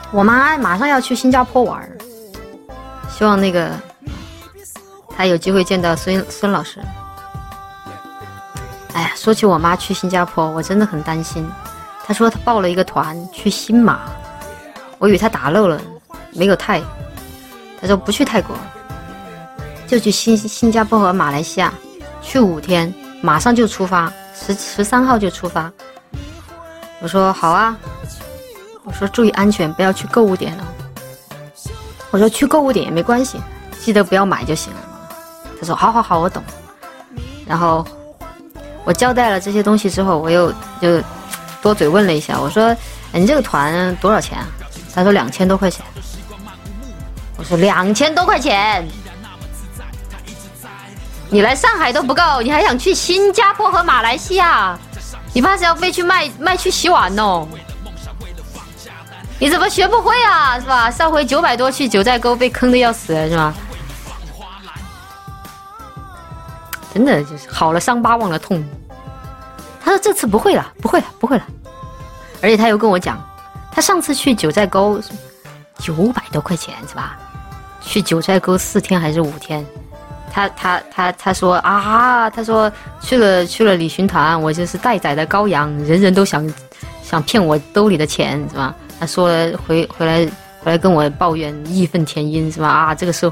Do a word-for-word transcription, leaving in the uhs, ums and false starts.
我妈马上要去新加坡玩，希望那个她有机会见到孙孙老师。哎呀，说起我妈去新加坡，我真的很担心。她说她报了一个团去新马，我以为她打漏了，没有泰。她说不去泰国，就去新新加坡和马来西亚，去五天，马上就出发，十十三号就出发。我说好啊，我说注意安全，不要去购物点哦。我说去购物点也没关系，记得不要买就行了。她说好好好，我懂。然后我交代了这些东西之后，我又就多嘴问了一下，我说哎，你这个团多少钱啊？他说两千多块钱。我说两千多块钱，你来上海都不够，你还想去新加坡和马来西亚？你怕是要飞去卖卖去洗碗哦？你怎么学不会啊？是吧？上回九百多去九寨沟被坑的要死了，是吧？真的就是好了伤疤忘了痛。他说这次不会了，不会了，不会了。而且他又跟我讲，他上次去九寨沟九百多块钱是吧？去九寨沟四天还是五天？他他他他说啊，他说去了去了旅行团，我就是待宰的羔羊，人人都想想骗我兜里的钱是吧？他说回回来回来跟我抱怨义愤填膺是吧？啊，这个社会。